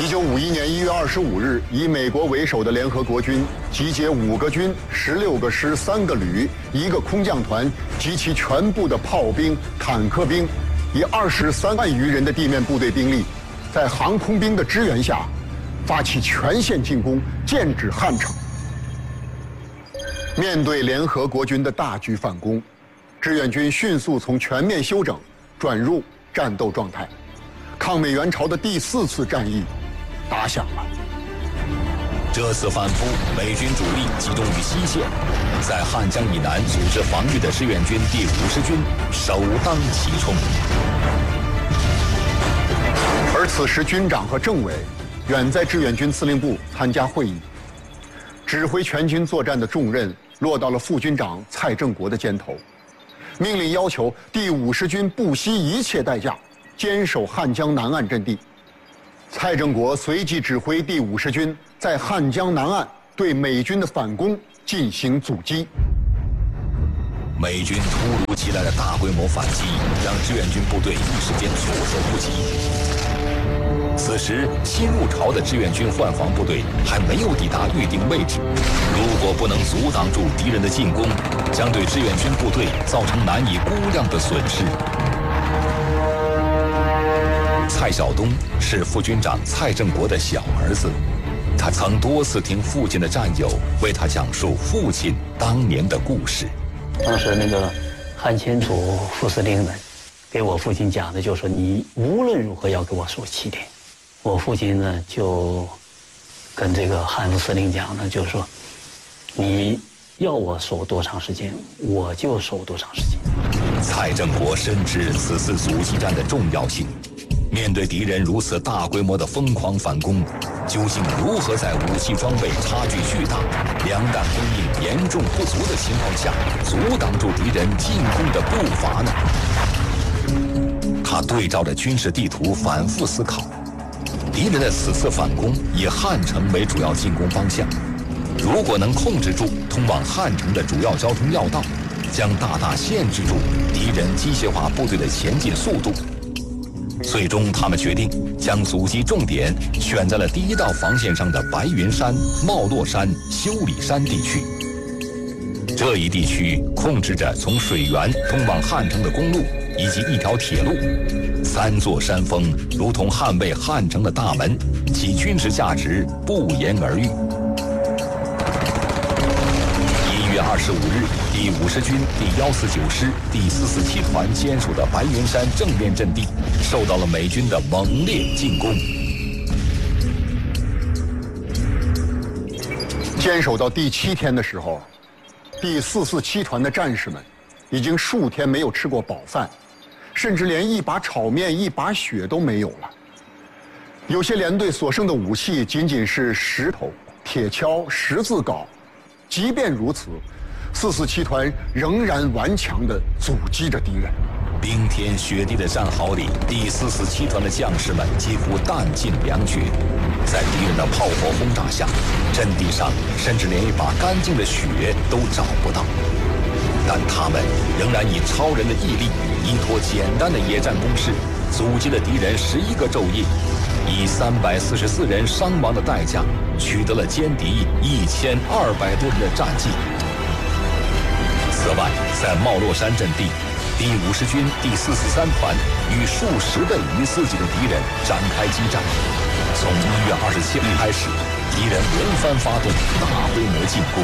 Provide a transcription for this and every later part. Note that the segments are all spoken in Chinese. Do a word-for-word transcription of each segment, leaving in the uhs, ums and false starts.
一九五一年一月二十五日，以美国为首的联合国军集结五个军、十六个师、三个旅、一个空降团及其全部的炮兵、坦克兵，以二十三万余人的地面部队兵力，在航空兵的支援下，发起全线进攻，剑指汉城。面对联合国军的大举反攻，志愿军迅速从全面休整转入战斗状态，抗美援朝的第四次战役打响了。 这次反扑，美军主力集中于西线，在汉江以南组织防御的志愿军第五十军首当其冲。 而此时，军长和政委远在志愿军司令部参加会议，指挥全军作战的重任落到了副军长蔡正国的肩头，命令要求第五十军不惜一切代价坚守汉江南岸阵地。蔡正国随即指挥第五十军在汉江南岸对美军的反攻进行阻击。 美军突如其来的大规模反击，让志愿军部队一时间措手不及。此时，新入朝的志愿军换防部队还没有抵达预定位置，如果不能阻挡住敌人的进攻，将对志愿军部队造成难以估量的损失。蔡晓东是副军长蔡正国的小儿子，他曾多次听父亲的战友为他讲述父亲当年的故事。 当时那个汉清楚副司令们给我父亲讲的就是说，你无论如何要给我守七天。我父亲呢就跟这个汉副司令讲呢，就是说，你要我守多长时间，我就守多长时间。 蔡正国深知此次阻击战的重要性。面对敌人如此大规模的疯狂反攻，究竟如何在武器装备差距巨大、粮弹供应严重不足的情况下，阻挡住敌人进攻的步伐呢？他对照着军事地图反复思考，敌人的此次反攻以汉城为主要进攻方向，如果能控制住通往汉城的主要交通要道，将大大限制住敌人机械化部队的前进速度。最终，他们决定将阻击重点选在了第一道防线上的白云山、帽落山、修理山地区。这一地区控制着从水源通往汉城的公路以及一条铁路，三座山峰如同捍卫汉城的大门，其军事价值不言而喻。一月二十五日，第五十军第幺四九师第四四七团坚守的白云山正面阵地受到了美军的猛烈进攻。 坚守到第七天的时候，第四四七团的战士们已经数天没有吃过饱饭，甚至连一把炒面、一把血都没有了。有些连队所剩的武器仅仅是石头、铁锹、十字镐。即便如此，四四七团仍然顽强地阻击着敌人。 冰天雪地的战壕里，第四四七团的将士们几乎弹尽粮绝，在敌人的炮火轰炸下，阵地上甚至连一把干净的血都找不到。但他们仍然以超人的毅力，依托简单的野战攻势，阻击了敌人十一个昼夜，以三百四十四人伤亡的代价，取得了歼敌一千二百多人的战绩。此外，在帽落山阵地，第五十军第四四三团与数十倍于自己的敌人展开激战。从一月二十七日开始，敌人轮番发动大规模进攻。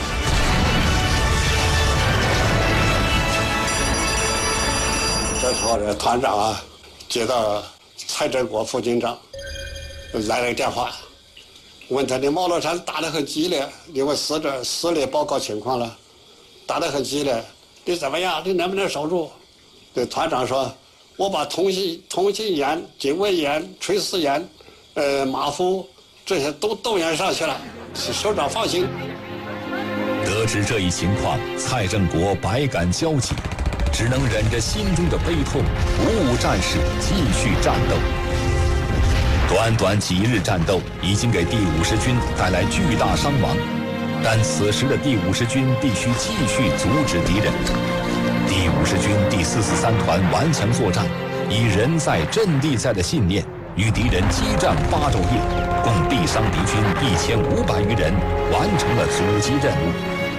这时候，这团长啊，接到蔡正国副军长来了个电话，问他的帽落山打得很激烈，因为死者死里报告情况了，打得很激烈，你怎么样？你能不能守住？对团长说，我把通信通信员、警卫员、炊事员、呃马夫这些都动员上去了，首长放心。 得知这一情况，蔡正国百感交集，只能忍着心中的悲痛，鼓舞战士继续战斗。短短几日战斗，已经给第五十军带来巨大伤亡，但此时的第五十军必须继续阻止敌人。第五十军第四四三团顽强作战，以人在阵地在的信念， 与敌人激战八昼夜，共毙伤敌军一千五百余人，完成了阻击任务。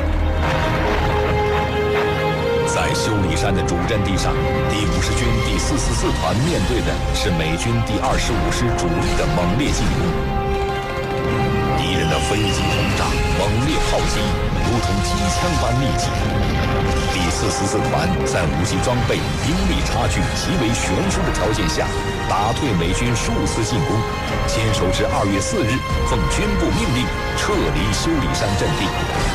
在修理山的主阵地上，第五十军第四四四团面对的是美军第二十五师主力的猛烈进攻。敌人的飞机轰炸、猛烈炮击，如同机枪般密集。第四四四团在武器装备、兵力差距极为悬殊的条件下，打退美军数次进攻，坚守至二月四日，奉军部命令撤离修理山阵地。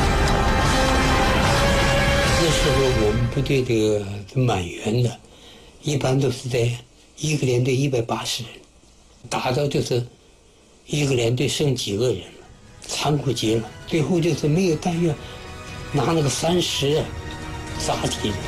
那时候我们部队这个满员的，一般都是在一个连队一百八十人，打到就是一个连队剩几个人了，残酷极了。最后就是没有弹药，拿那个三十杀敌人。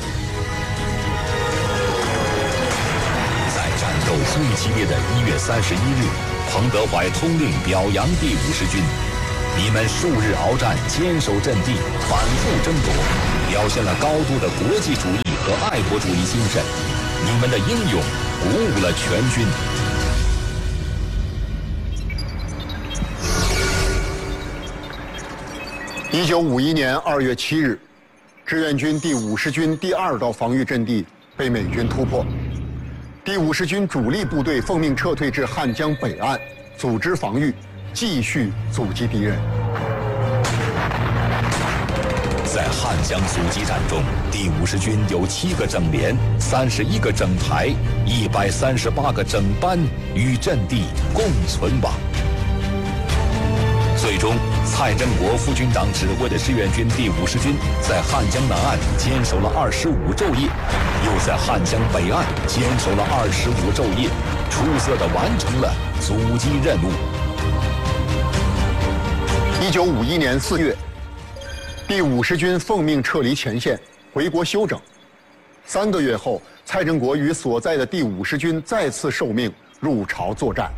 在战斗最激烈的一月三十一日，彭德怀通令表扬第五十军。你们数日鏖战，坚守阵地，反复争夺，表现了高度的国际主义和爱国主义精神。你们的英勇鼓舞了全军。 一九五一年二月七日，志愿军第五十军第二道防御阵地被美军突破，第五十军主力部队奉命撤退至汉江北岸，组织防御，继续阻击敌人。 在汉江阻击战中，第五十军有七个整连、三十一个整排、一百三十八个整班与阵地共存亡。最终，蔡振国副军长指挥的志愿军第五十军在汉江南岸坚守了二十五昼夜，又在汉江北岸坚守了二十五昼夜，出色地完成了阻击任务。 一九五一年四月，第五十军奉命撤离前线，回国休整。三个月后，蔡振国与所在的第五十军再次受命入朝作战。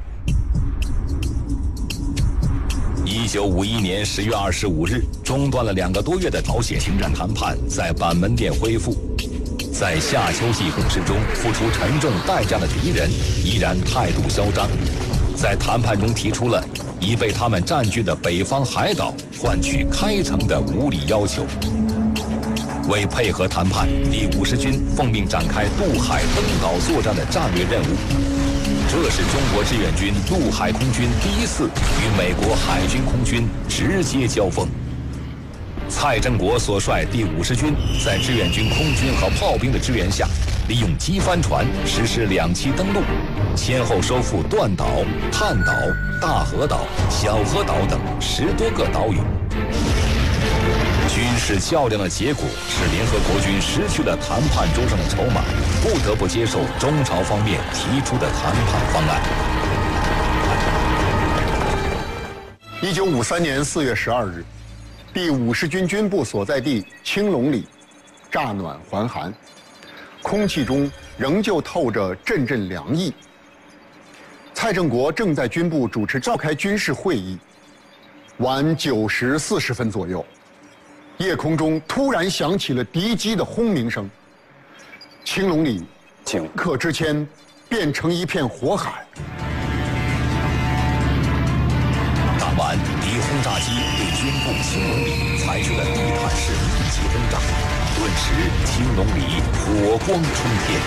一九五一年十月二十五日，中断了两个多月的朝鲜停战谈判在板门店恢复。在夏秋季攻势中付出沉重代价的敌人，依然态度嚣张，在谈判中提出了已被他们占据的北方海岛换取开城的无理要求。为配合谈判，第五十军奉命展开渡海登岛作战的战略任务。这是中国志愿军陆海空军第一次与美国海军空军直接交锋。蔡振国所率第五十军在志愿军空军和炮兵的支援下，利用机帆船实施两栖登陆，先后收复断岛、探岛、大和岛、小河岛等十多个岛屿。军事较量的结果使联合国军失去了谈判桌上的筹码，不得不接受中朝方面提出的谈判方案。 一九五三年四月十二日，第五十军军部所在地青龙里，乍暖还寒，空气中仍旧透着阵阵凉意。蔡振国正在军部主持召开军事会议，晚九时四十分左右，夜空中突然响起了敌机的轰鸣声，青龙里顷刻之间变成一片火海。 当晚，敌轰炸机对军部青龙里采取了地毯式密集轰炸，顿时青龙里火光冲天。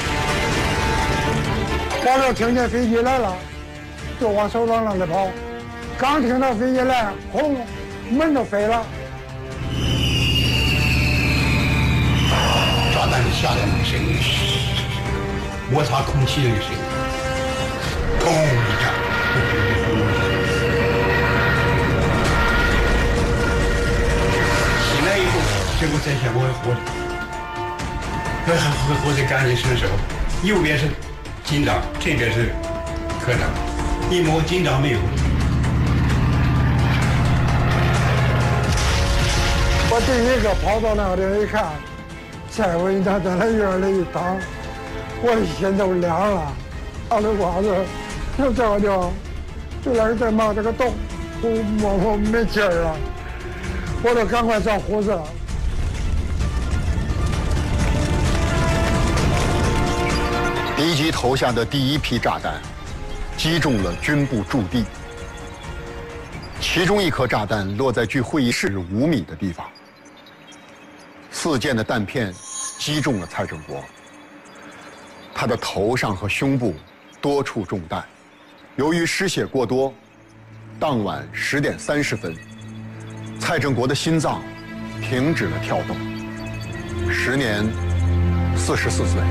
我就听见飞机来了，就往手上那里跑，刚听到飞机来，轰，门就飞了。 炸弹下来那个声音，摩擦空气那个声音，砰一下，醒来以后，结果在前我还活着，还还活得赶紧伸手，右边是警长，这边是科长，一摸警长没有。 我第一个跑到那里一看，蔡文他在那院里一躺，我心都凉了。俺的娃子就这个就就那在冒这个洞，我摸摸没劲儿了，我都赶快找护士了。 敌机投下的第一批炸弹， 击中了军部驻地。其中一颗炸弹落在距会议室五米的地方，四溅的弹片击中了蔡正国，他的头上和胸部多处中弹。由于失血过多，当晚十点三十分，蔡正国的心脏停止了跳动，时年四十四岁。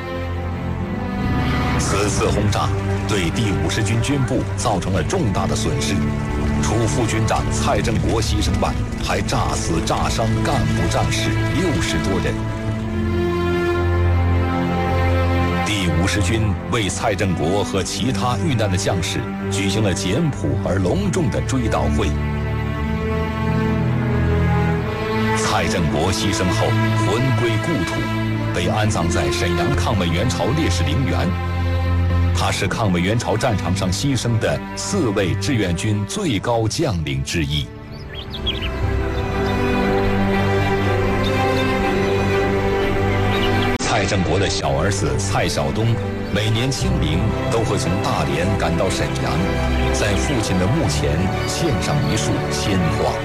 此次轰炸对第五十军军部造成了重大的损失，除副军长蔡正国牺牲外，还炸死炸伤干部战士六十多人。第五十军为蔡正国和其他遇难的将士举行了简朴而隆重的追悼会。蔡正国牺牲后魂归故土，被安葬在沈阳抗美援朝烈士陵园。他是抗美援朝战场上牺牲的四位志愿军最高将领之一。蔡正国的小儿子蔡晓东，每年清明都会从大连赶到沈阳，在父亲的墓前献上一束鲜花。